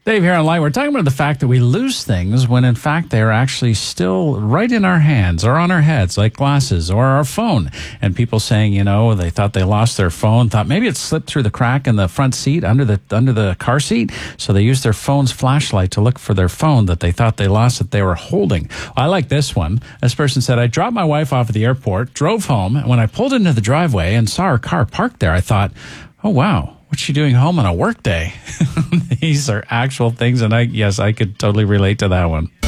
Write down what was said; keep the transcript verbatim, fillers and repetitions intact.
Dave here on Light. We're talking about the fact that we lose things when in fact they're actually still right in our hands or on our heads, like glasses or our phone. And people saying, you know, they thought they lost their phone, thought maybe it slipped through the crack in the front seat under the under the car seat. So they used their phone's flashlight to look for their phone that they thought they lost that they were holding. I like this one. This person said, I dropped my wife off at the airport, drove home, and when I pulled into the driveway and saw her car parked there, I thought, oh, wow. What's she doing home on a work day? These are actual things, and I yes, I could totally relate to that one.